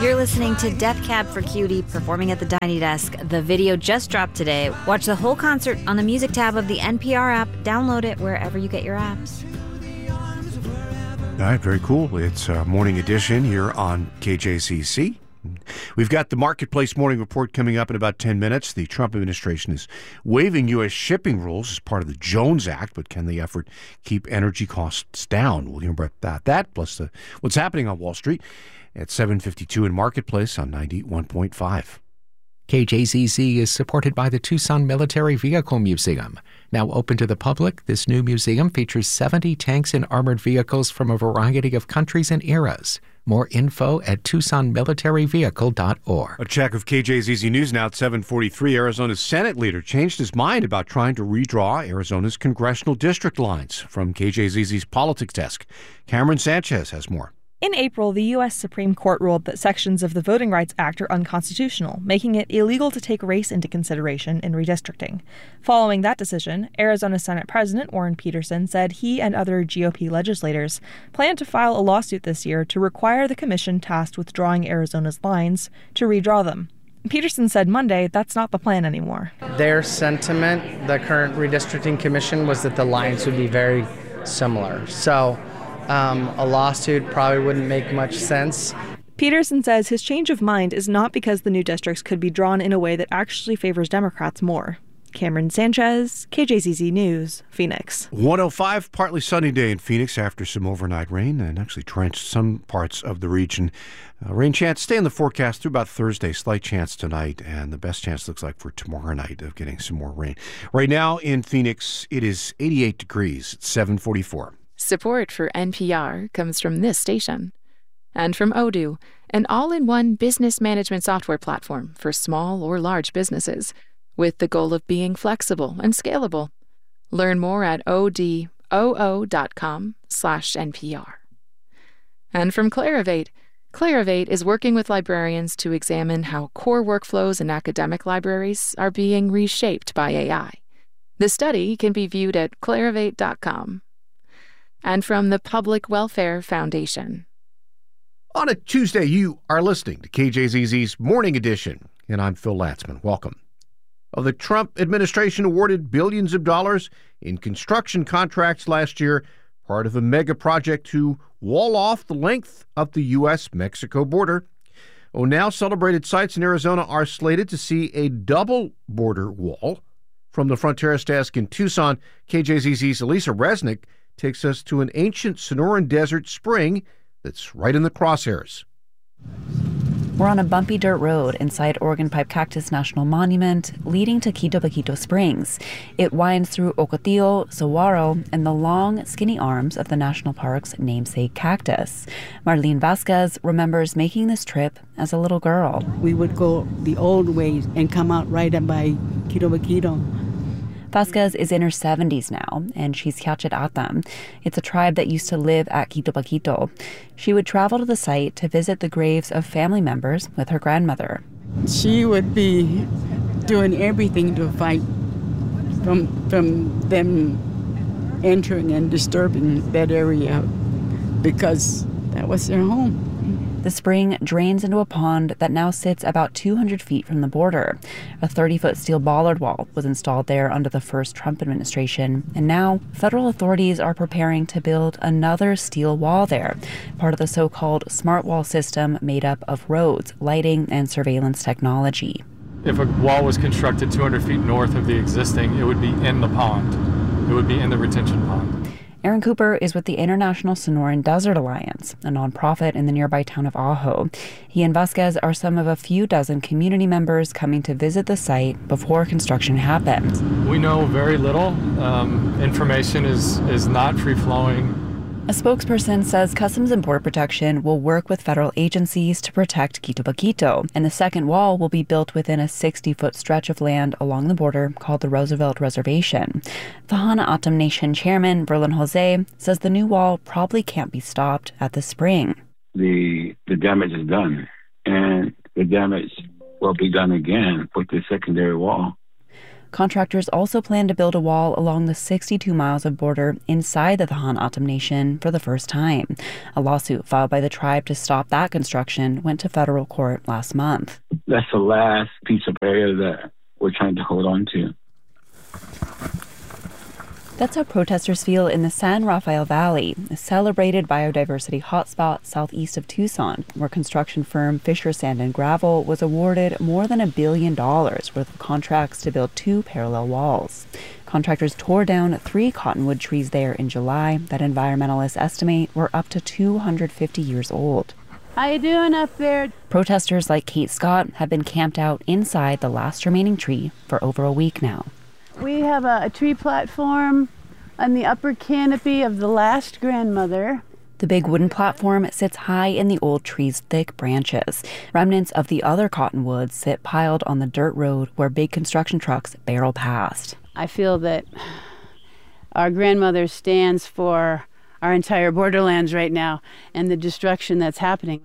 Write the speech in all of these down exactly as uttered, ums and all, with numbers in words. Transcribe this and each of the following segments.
You're listening to Death Cab for Cutie performing at the Tiny Desk. The video just dropped today. Watch the whole concert on the music tab of the N P R app. Download it wherever you get your apps. All right, very cool. It's a morning edition here on K J Z C. We've got the Marketplace Morning Report coming up in about ten minutes. The Trump administration is waiving U S shipping rules as part of the Jones Act, but can the effort keep energy costs down? We'll hear about that, plus the, what's happening on Wall Street at seven fifty-two in Marketplace on ninety-one point five. K J Z Z is supported by the Tucson Military Vehicle Museum. Now open to the public, this new museum features seventy tanks and armored vehicles from a variety of countries and eras. More info at tucson military vehicle dot org. A check of K J Z Z News now at seven forty-three. Arizona's Senate leader changed his mind about trying to redraw Arizona's congressional district lines. From K J Z Z's Politics Desk, Cameron Sanchez has more. In April, the U S Supreme Court ruled that sections of the Voting Rights Act are unconstitutional, making it illegal to take race into consideration in redistricting. Following that decision, Arizona Senate President Warren Peterson said he and other G O P legislators plan to file a lawsuit this year to require the commission tasked with drawing Arizona's lines to redraw them. Peterson said Monday that's not the plan anymore. Their sentiment, the current redistricting commission, was that the lines would be very similar. So Um, a lawsuit probably wouldn't make much sense. Peterson says his change of mind is not because the new districts could be drawn in a way that actually favors Democrats more. Cameron Sanchez, K J Z Z News, Phoenix. one oh five, partly sunny day in Phoenix after some overnight rain and actually drenched some parts of the region. Uh, rain chance stay in the forecast through about Thursday. Slight chance tonight, and the best chance looks like for tomorrow night of getting some more rain. Right now in Phoenix, it is eighty-eight degrees. It's seven forty-four. Support for N P R comes from this station. And from Odoo, an all-in-one business management software platform for small or large businesses, with the goal of being flexible and scalable. Learn more at odoo dot com slash N P R. And from Clarivate, Clarivate is working with librarians to examine how core workflows in academic libraries are being reshaped by A I. The study can be viewed at clarivate dot com. And from the Public Welfare Foundation. On a Tuesday, you are listening to K J Z Z's Morning Edition, and I'm Phil Latzman. Welcome. Well, the Trump administration awarded billions of dollars in construction contracts last year, part of a mega project to wall off the length of the U S Mexico border. Oh, now celebrated sites in Arizona are slated to see a double border wall. From the Fronteras Desk in Tucson, K J Z Z's Elisa Resnick takes us to an ancient Sonoran Desert spring that's right in the crosshairs. We're on a bumpy dirt road inside Oregon Pipe Cactus National Monument, leading to Quito Baquito Springs. It winds through Ocotillo, Saguaro, and the long, skinny arms of the national park's namesake cactus. Marlene Vasquez remembers making this trip as a little girl. We would go the old ways and come out right up by Quito Baquito. Vasquez is in her seventies now, and she's Kachet Atam. It's a tribe that used to live at Quito Baquito. She would travel to the site to visit the graves of family members with her grandmother. She would be doing everything to fight from, from them entering and disturbing that area because that was their home. The spring drains into a pond that now sits about two hundred feet from the border. A thirty-foot steel bollard wall was installed there under the first Trump administration, and now federal authorities are preparing to build another steel wall there, part of the so-called Smart Wall system made up of roads, lighting, and surveillance technology. If a wall was constructed two hundred feet north of the existing, it would be in the pond. It would be in the retention pond. Aaron Cooper is with the International Sonoran Desert Alliance, a nonprofit in the nearby town of Ajo. He and Vasquez are some of a few dozen community members coming to visit the site before construction happens. We know very little. Um, information is, is not free-flowing. A spokesperson says Customs and Border Protection will work with federal agencies to protect Quito Baquito, and the second wall will be built within a sixty-foot stretch of land along the border called the Roosevelt Reservation. Vahana Atam Nation Chairman Verlin Jose says the new wall probably can't be stopped at the spring. The, the damage is done, and the damage will be done again with the secondary wall. Contractors also plan to build a wall along the sixty-two miles of border inside the Tahan Atam Nation for the first time. A lawsuit filed by the tribe to stop that construction went to federal court last month. That's the last piece of area that we're trying to hold on to. That's how protesters feel in the San Rafael Valley, a celebrated biodiversity hotspot southeast of Tucson, where construction firm Fisher Sand and Gravel was awarded more than a billion dollars worth of contracts to build two parallel walls. Contractors tore down three cottonwood trees there in July that environmentalists estimate were up to two hundred fifty years old. How you doing up there? Protesters like Kate Scott have been camped out inside the last remaining tree for over a week now. We have a, a tree platform on the upper canopy of the last grandmother. The big wooden platform sits high in the old tree's thick branches. Remnants of the other cottonwoods sit piled on the dirt road where big construction trucks barrel past. I feel that our grandmother stands for our entire borderlands right now and the destruction that's happening.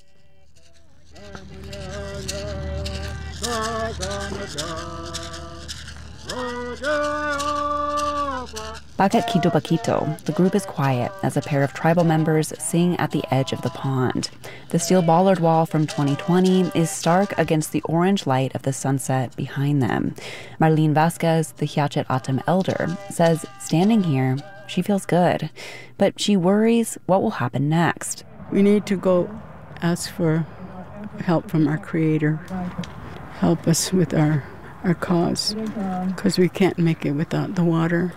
Back at Quito Baquito, the group is quiet as a pair of tribal members sing at the edge of the pond. The steel bollard wall from twenty twenty is stark against the orange light of the sunset behind them. Marlene Vasquez, the Hiachet Atam elder, says standing here, she feels good, but she worries what will happen next. We need to go ask for help from our Creator. Help us with our, our cause, because we can't make it without the water.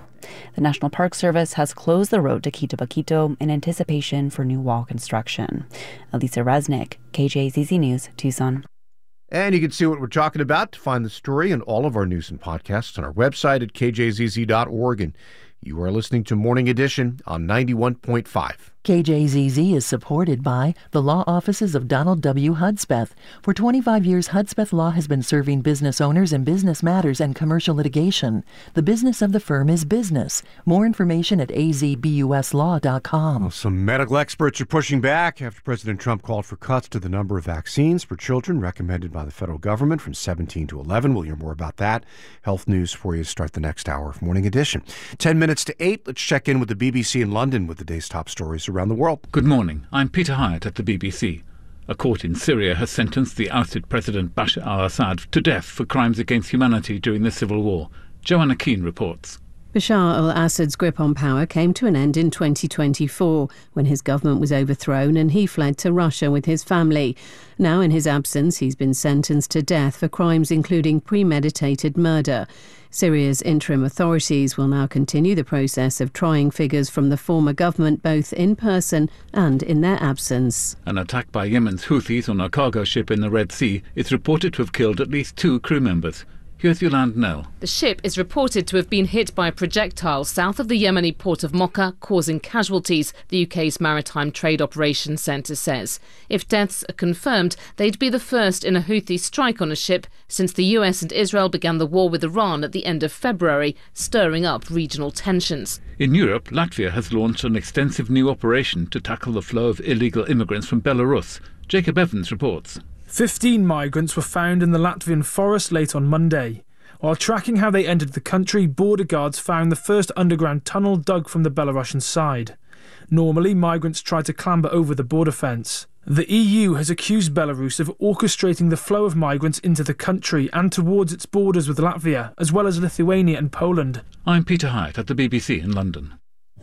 The National Park Service has closed the road to Quito Baquito in anticipation for new wall construction. Elisa Resnick, K J Z Z News, Tucson. And you can see what we're talking about to find the story and all of our news and podcasts on our website at k j z z dot org. And you are listening to Morning Edition on ninety-one point five. K J Z Z is supported by the law offices of Donald W. Hudspeth. For twenty-five years, Hudspeth Law has been serving business owners in business matters and commercial litigation. The business of the firm is business. More information at a z b u s law dot com. Well, some medical experts are pushing back after President Trump called for cuts to the number of vaccines for children recommended by the federal government from seventeen to eleven. We'll hear more about that. Health news for you to start the next hour of Morning Edition. Ten minutes to eight. Let's check in with the B B C in London with the day's top stories around the world. Good morning. I'm Peter Hyatt at the B B C. A court in Syria has sentenced the ousted President Bashar al-Assad to death for crimes against humanity during the civil war. Joanna Keane reports. Bashar al-Assad's grip on power came to an end in twenty twenty-four when his government was overthrown and he fled to Russia with his family. Now, in his absence, he's been sentenced to death for crimes including premeditated murder. Syria's interim authorities will now continue the process of trying figures from the former government both in person and in their absence. An attack by Yemen's Houthis on a cargo ship in the Red Sea is reported to have killed at least two crew members. Here's Yolande Nell. The ship is reported to have been hit by a projectile south of the Yemeni port of Mocha, causing casualties, the U K's Maritime Trade Operations Centre says. If deaths are confirmed, they'd be the first in a Houthi strike on a ship since the U S and Israel began the war with Iran at the end of February, stirring up regional tensions. In Europe, Latvia has launched an extensive new operation to tackle the flow of illegal immigrants from Belarus. Jacob Evans reports. Fifteen migrants were found in the Latvian forest late on Monday. While tracking how they entered the country, border guards found the first underground tunnel dug from the Belarusian side. Normally, migrants try to clamber over the border fence. The E U has accused Belarus of orchestrating the flow of migrants into the country and towards its borders with Latvia, as well as Lithuania and Poland. I'm Peter Hyatt at the B B C in London.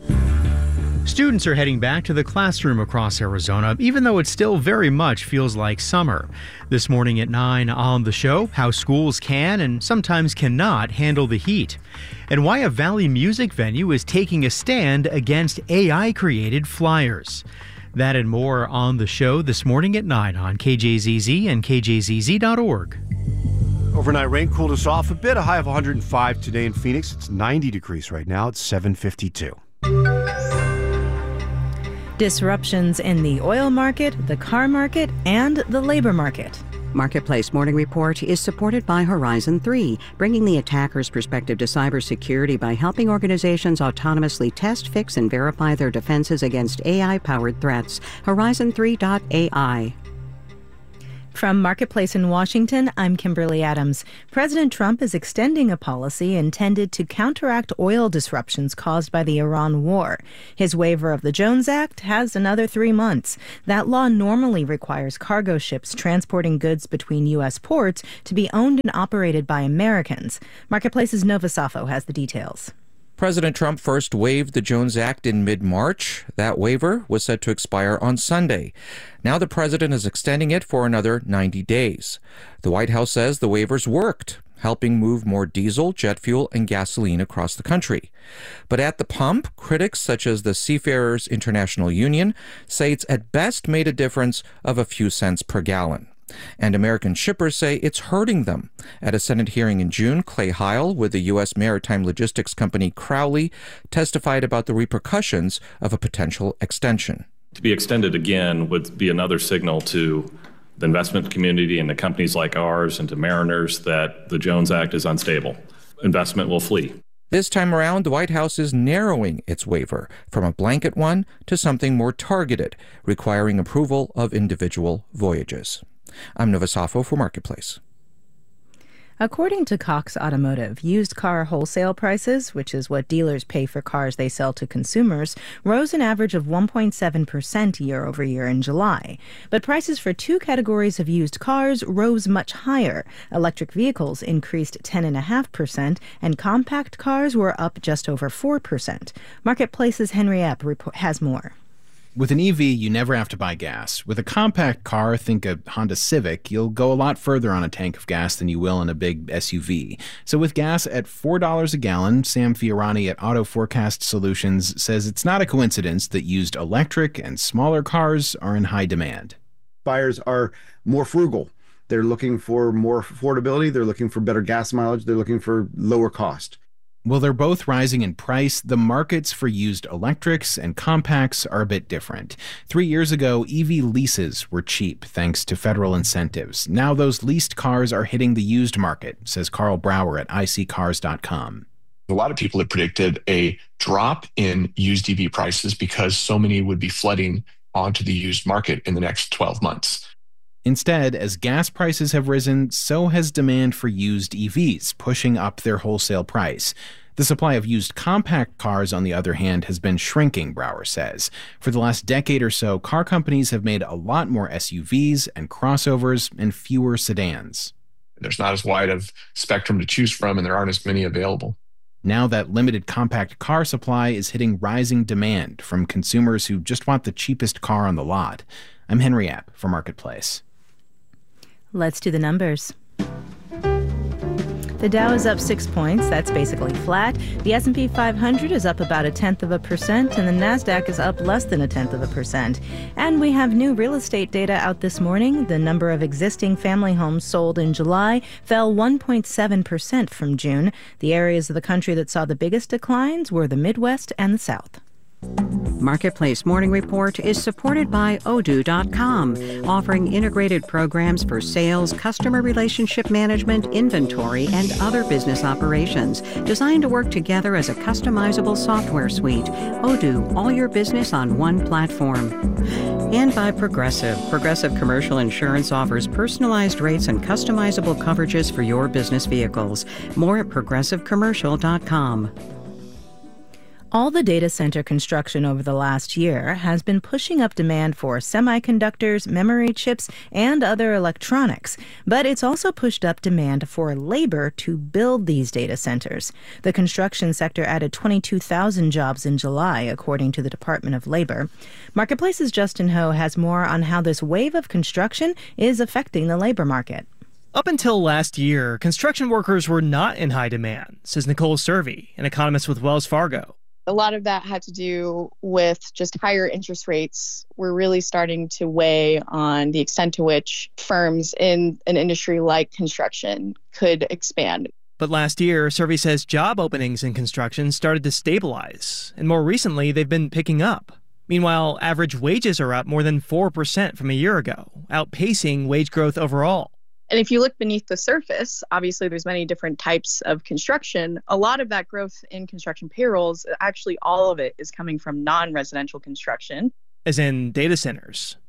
Students are heading back to the classroom across Arizona, even though it still very much feels like summer. This morning at nine on the show, how schools can and sometimes cannot handle the heat, and why a Valley music venue is taking a stand against A I-created flyers. That and more on the show this morning at nine on K J Z Z and k j z z dot org. Overnight rain cooled us off a bit, a high of one hundred five today in Phoenix. It's ninety degrees right now. It's seven fifty-two. Disruptions in the oil market, the car market, and the labor market. Marketplace Morning Report is supported by Horizon three, bringing the attacker's perspective to cybersecurity by helping organizations autonomously test, fix, and verify their defenses against A I-powered threats. Horizon three dot A I. From Marketplace in Washington, I'm Kimberly Adams. President Trump is extending a policy intended to counteract oil disruptions caused by the Iran war. His waiver of the Jones Act has another three months. That law normally requires cargo ships transporting goods between U S ports to be owned and operated by Americans. Marketplace's Nova Safo has the details. President Trump first waived the Jones Act in mid-March. That waiver was set to expire on Sunday. Now the president is extending it for another ninety days. The White House says the waivers worked, helping move more diesel, jet fuel, and gasoline across the country. But at the pump, critics such as the Seafarers International Union say it's at best made a difference of a few cents per gallon. And American shippers say it's hurting them. At a Senate hearing in June, Clay Heil with the U S maritime logistics company Crowley testified about the repercussions of a potential extension. To be extended again would be another signal to the investment community and to companies like ours and to mariners that the Jones Act is unstable. Investment will flee. This time around, the White House is narrowing its waiver from a blanket one to something more targeted, requiring approval of individual voyages. I'm Nova Safo for Marketplace. According to Cox Automotive, used car wholesale prices, which is what dealers pay for cars they sell to consumers, rose an average of one point seven percent year over year in July. But prices for two categories of used cars rose much higher. Electric vehicles increased ten point five percent, and compact cars were up just over four percent. Marketplace's Henry Epp has more. With an E V, you never have to buy gas. With a compact car, think a Honda Civic, you'll go a lot further on a tank of gas than you will in a big S U V. So with gas at four dollars a gallon, Sam Fiorani at Auto Forecast Solutions says it's not a coincidence that used electric and smaller cars are in high demand. Buyers are more frugal. They're looking for more affordability. They're looking for better gas mileage. They're looking for lower cost. While they're both rising in price, the markets for used electrics and compacts are a bit different. Three years ago, E V leases were cheap thanks to federal incentives. Now those leased cars are hitting the used market, says Carl Brower at I C cars dot com. A lot of people had predicted a drop in used E V prices because so many would be flooding onto the used market in the next twelve months. Instead, as gas prices have risen, so has demand for used E Vs, pushing up their wholesale price. The supply of used compact cars, on the other hand, has been shrinking, Brower says. For the last decade or so, car companies have made a lot more S U Vs and crossovers and fewer sedans. There's not as wide of spectrum to choose from, and there aren't as many available. Now that limited compact car supply is hitting rising demand from consumers who just want the cheapest car on the lot. I'm Henry Epp for Marketplace. Let's do the numbers. The Dow is up six points. That's basically flat. The S and P five hundred is up about a tenth of a percent, and the NASDAQ is up less than a tenth of a percent. And we have new real estate data out this morning. The number of existing family homes sold in July fell one point seven percent from June. The areas of the country that saw the biggest declines were the Midwest and the South. Marketplace Morning Report is supported by Odoo dot com, offering integrated programs for sales, customer relationship management, inventory, and other business operations, designed to work together as a customizable software suite. Odoo, all your business on one platform. And by Progressive. Progressive Commercial Insurance offers personalized rates and customizable coverages for your business vehicles. More at progressive commercial dot com. All the data center construction over the last year has been pushing up demand for semiconductors, memory chips, and other electronics. But it's also pushed up demand for labor to build these data centers. The construction sector added twenty-two thousand jobs in July, according to the Department of Labor. Marketplace's Justin Ho has more on how this wave of construction is affecting the labor market. Up until last year, construction workers were not in high demand, says Nicole Cervi, an economist with Wells Fargo. A lot of that had to do with just higher interest rates were really starting to weigh on the extent to which firms in an industry like construction could expand. But last year, Cervi says job openings in construction started to stabilize, and more recently, they've been picking up. Meanwhile, average wages are up more than four percent from a year ago, outpacing wage growth overall. And if you look beneath the surface, obviously there's many different types of construction. A lot of that growth in construction payrolls, actually all of it is coming from non-residential construction. As in data centers.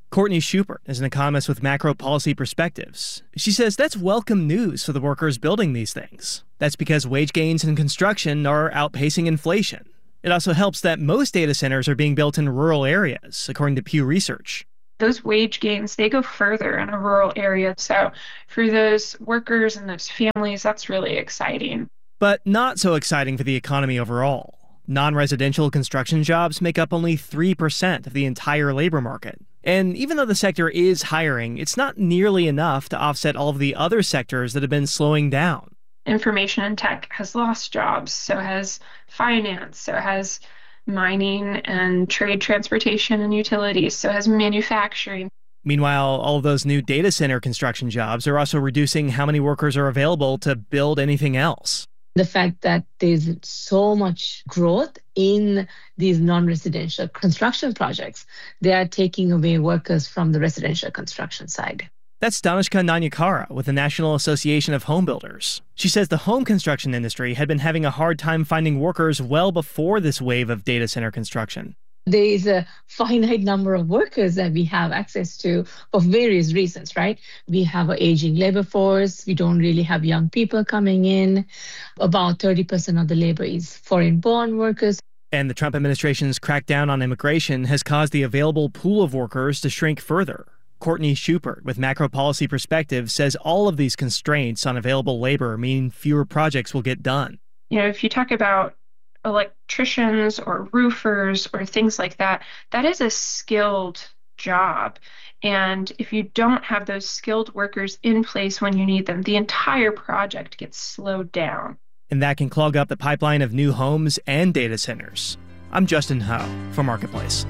Courtney Schubert is an economist with Macro Policy Perspectives. She says that's welcome news for the workers building these things. That's because wage gains in construction are outpacing inflation. It also helps that most data centers are being built in rural areas, according to Pew Research. Those wage gains, they go further in a rural area. So for those workers and those families, that's really exciting. But not so exciting for the economy overall. Non-residential construction jobs make up only three percent of the entire labor market. And even though the sector is hiring, it's not nearly enough to offset all of the other sectors that have been slowing down. Information and tech has lost jobs, so has finance, so has mining and trade, transportation, and utilities, so has manufacturing. Meanwhile, all of those new data center construction jobs are also reducing how many workers are available to build anything else. The fact that there's so much growth in these non-residential construction projects, they are taking away workers from the residential construction side. That's Danishka Nanyakara with the National Association of Home Builders. She says the home construction industry had been having a hard time finding workers well before this wave of data center construction. There is a finite number of workers that we have access to for various reasons, right? We have an aging labor force. We don't really have young people coming in. About thirty percent of the labor is foreign-born workers. And the Trump administration's crackdown on immigration has caused the available pool of workers to shrink further. Courtney Schubert with Macro Policy Perspective says all of these constraints on available labor mean fewer projects will get done. You know, if you talk about electricians or roofers or things like that, that is a skilled job. And if you don't have those skilled workers in place when you need them, the entire project gets slowed down. And that can clog up the pipeline of new homes and data centers. I'm Justin Ho for Marketplace.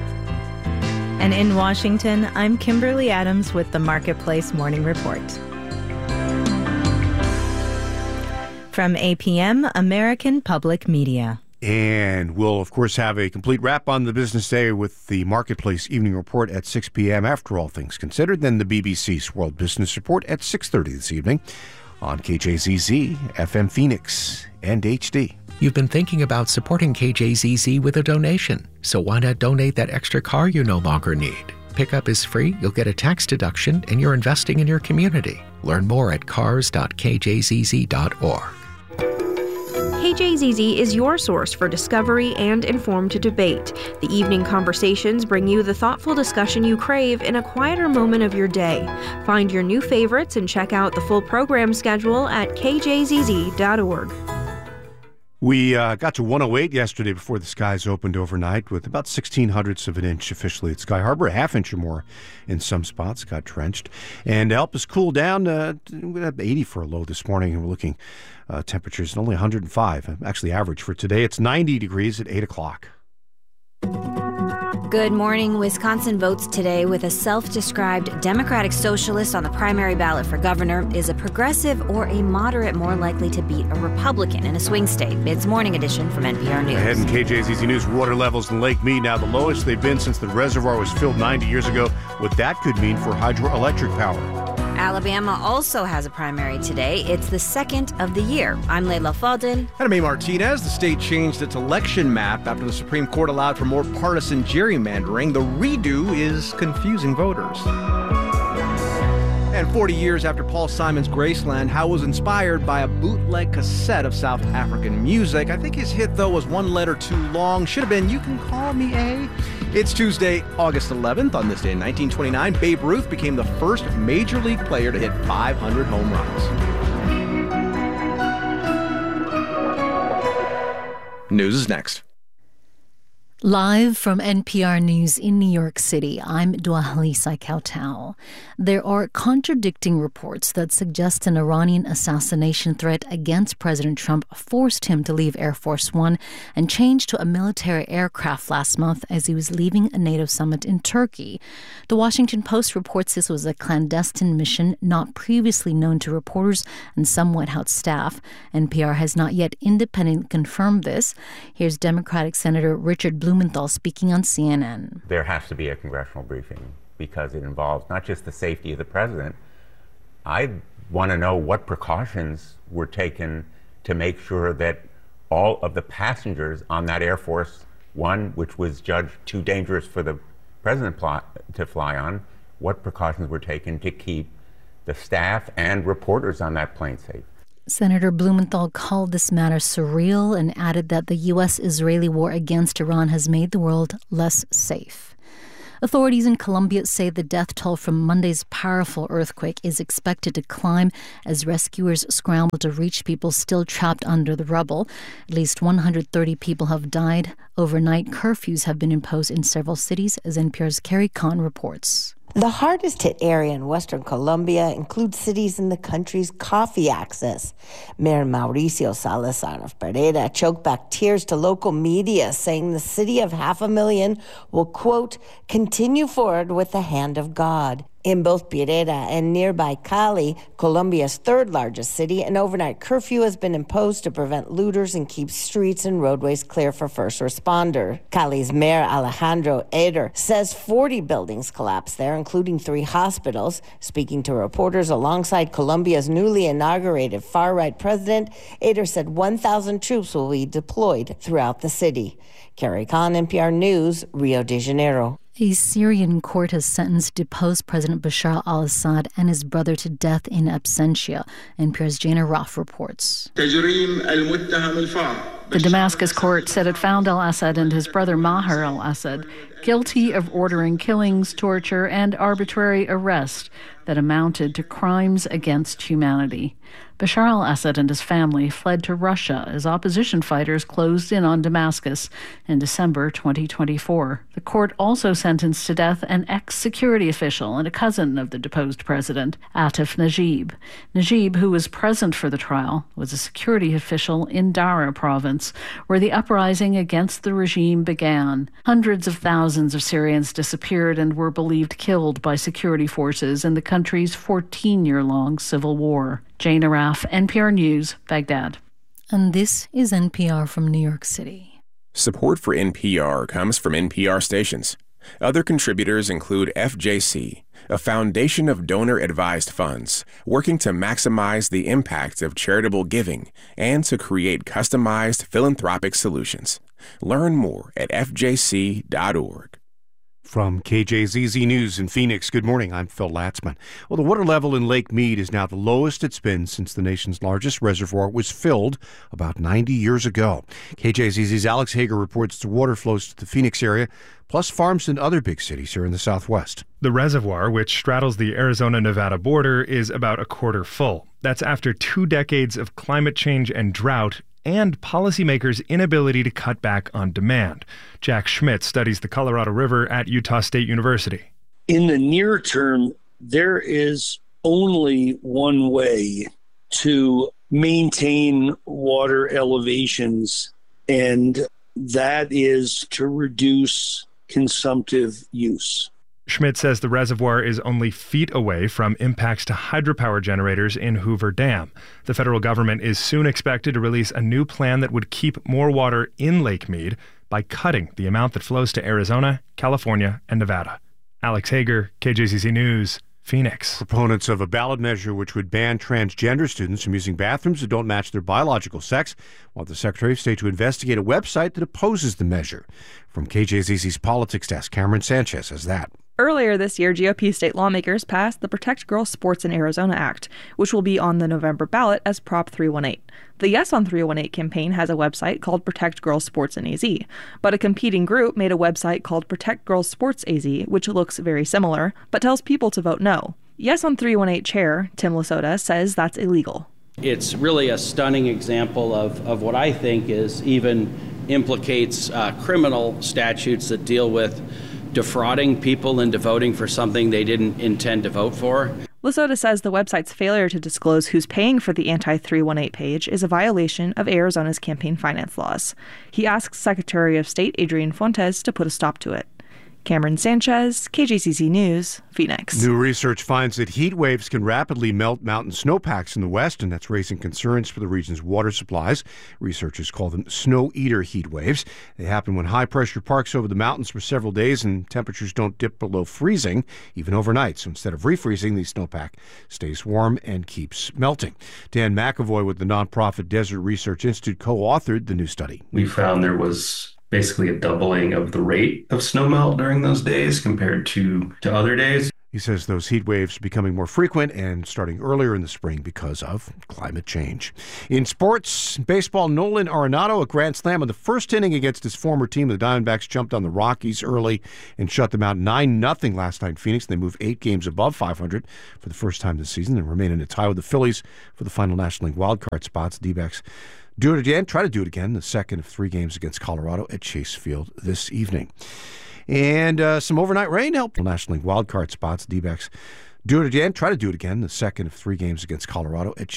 And in Washington, I'm Kimberly Adams with the Marketplace Morning Report. From A P M, American Public Media. And we'll, of course, have a complete wrap on the business day with the Marketplace Evening Report at six p.m. after All Things Considered. Then the B B C's World Business Report at six thirty this evening on K J Z Z, F M Phoenix, and H D. You've been thinking about supporting K J Z Z with a donation, so why not donate that extra car you no longer need? Pickup is free, you'll get a tax deduction, and you're investing in your community. Learn more at cars dot k j z z dot org. K J Z Z is your source for discovery and informed debate. The evening conversations bring you the thoughtful discussion you crave in a quieter moment of your day. Find your new favorites and check out the full program schedule at k j z z dot org. We uh, got to one oh eight yesterday before the skies opened overnight with about sixteen hundredths of an inch officially at Sky Harbor, a half inch or more in some spots got trenched. And to help us cool down, uh, we had eighty for a low this morning, and we're looking uh, temperatures at only one hundred five, actually average for today. It's ninety degrees at eight o'clock. Good morning. Wisconsin votes today with a self-described Democratic socialist on the primary ballot for governor. Is a progressive or a moderate more likely to beat a Republican in a swing state? It's Morning Edition from N P R News. Ahead in K J Z Z News, water levels in Lake Mead now the lowest they've been since the reservoir was filled ninety years ago. What that could mean for hydroelectric power. Alabama also has a primary today. It's the second of the year. I'm Leila Fadel. And I'm A. Martinez. The state changed its election map after the Supreme Court allowed for more partisan gerrymandering. The redo is confusing voters. And forty years after Paul Simon's Graceland, Howe was inspired by a bootleg cassette of South African music. I think his hit, though, was one letter too long. Should have been, "You Can Call Me A." It's Tuesday, August eleventh. On this day in nineteen twenty-nine, Babe Ruth became the first major league player to hit five hundred home runs. News is next. Live from N P R News in New York City, I'm Dwalisa Kautau. There are contradicting reports that suggest an Iranian assassination threat against President Trump forced him to leave Air Force One and change to a military aircraft last month as he was leaving a NATO summit in Turkey. The Washington Post reports this was a clandestine mission not previously known to reporters and some White House staff. N P R has not yet independently confirmed this. Here's Democratic Senator Richard Blumenthal speaking on C N N. There has to be a congressional briefing because it involves not just the safety of the president. I want to know what precautions were taken to make sure that all of the passengers on that Air Force One, which was judged too dangerous for the president pl- to fly on, what precautions were taken to keep the staff and reporters on that plane safe. Senator Blumenthal called this matter surreal and added that the U S-Israeli war against Iran has made the world less safe. Authorities in Colombia say the death toll from Monday's powerful earthquake is expected to climb as rescuers scramble to reach people still trapped under the rubble. At least one hundred thirty people have died. Overnight curfews have been imposed in several cities, as N P R's Carrie Kahn reports. The hardest hit area in western Colombia includes cities in the country's coffee axis. Mayor Mauricio Salazar of Pereira choked back tears to local media, saying the city of half a million will, quote, continue forward with the hand of God. In both Pereira and nearby Cali, Colombia's third largest city, an overnight curfew has been imposed to prevent looters and keep streets and roadways clear for first responders. Cali's Mayor Alejandro Eder says forty buildings collapsed there, including three hospitals. Speaking to reporters alongside Colombia's newly inaugurated far-right president, Eder said one thousand troops will be deployed throughout the city. Carrie Kahn, N P R News, Rio de Janeiro. A Syrian court has sentenced deposed President Bashar al-Assad and his brother to death in absentia. N P R's Jana Roth reports. The Damascus court said it found al-Assad and his brother Maher al-Assad guilty of ordering killings, torture, and arbitrary arrest that amounted to crimes against humanity. Bashar al-Assad and his family fled to Russia as opposition fighters closed in on Damascus in December twenty twenty-four. The court also sentenced to death an ex-security official and a cousin of the deposed president, Atif Najib. Najib, who was present for the trial, was a security official in Dara province, where the uprising against the regime began. Hundreds of thousands of Syrians disappeared and were believed killed by security forces in the country's fourteen-year-long civil war. Jane Araf, N P R News, Baghdad. And this is N P R from New York City. Support for N P R comes from N P R stations. Other contributors include F J C, a foundation of donor-advised funds working to maximize the impact of charitable giving and to create customized philanthropic solutions. Learn more at f j c dot org. From K J Z Z News in Phoenix, good morning. I'm Phil Latzman. Well, the water level in Lake Mead is now the lowest it's been since the nation's largest reservoir was filled about ninety years ago. K J Z Z's Alex Hager reports the water flows to the Phoenix area, plus farms in other big cities here in the Southwest. The reservoir, which straddles the Arizona-Nevada border, is about a quarter full. That's after two decades of climate change and drought and policymakers' inability to cut back on demand. Jack Schmidt studies the Colorado River at Utah State University. In the near term, there is only one way to maintain water elevations, and that is to reduce consumptive use. Schmidt says the reservoir is only feet away from impacts to hydropower generators in Hoover Dam. The federal government is soon expected to release a new plan that would keep more water in Lake Mead by cutting the amount that flows to Arizona, California, and Nevada. Alex Hager, K J Z Z News, Phoenix. Proponents of a ballot measure which would ban transgender students from using bathrooms that don't match their biological sex want the Secretary of State to investigate a website that opposes the measure. From K J Z Z's Politics Desk, Cameron Sanchez has that. Earlier this year, G O P state lawmakers passed the Protect Girls Sports in Arizona Act, which will be on the November ballot as Prop three eighteen. The Yes on three eighteen campaign has a website called Protect Girls Sports in A Z, but a competing group made a website called Protect Girls Sports A Z, which looks very similar, but tells people to vote no. Yes on three eighteen chair Tim Lasota says that's illegal. It's really a stunning example of, of what I think is even implicates uh, criminal statutes that deal with defrauding people into voting for something they didn't intend to vote for. Lasota says the website's failure to disclose who's paying for the anti three eighteen page is a violation of Arizona's campaign finance laws. He asks Secretary of State Adrian Fuentes to put a stop to it. Cameron Sanchez, K J Z Z News, Phoenix. New research finds that heat waves can rapidly melt mountain snowpacks in the west, and that's raising concerns for the region's water supplies. Researchers call them snow eater heat waves. They happen when high pressure parks over the mountains for several days and temperatures don't dip below freezing, even overnight. So instead of refreezing, the snowpack stays warm and keeps melting. Dan McAvoy with the nonprofit Desert Research Institute co-authored the new study. We found there was basically a doubling of the rate of snowmelt during those days compared to, to other days. He says those heat waves are becoming more frequent and starting earlier in the spring because of climate change. In sports, baseball, Nolan Arenado, a grand slam in the first inning against his former team. The Diamondbacks jumped on the Rockies early and shut them out nine nothing last night in Phoenix. They moved eight games above five hundred for the first time this season and remain in a tie with the Phillies for the final National League wildcard spots. The D-backs do it again, try to do it again, the second of three games against Colorado at Chase Field this evening. And uh, some overnight rain helped National League wildcard spots. D-backs do it again, try to do it again, the second of three games against Colorado at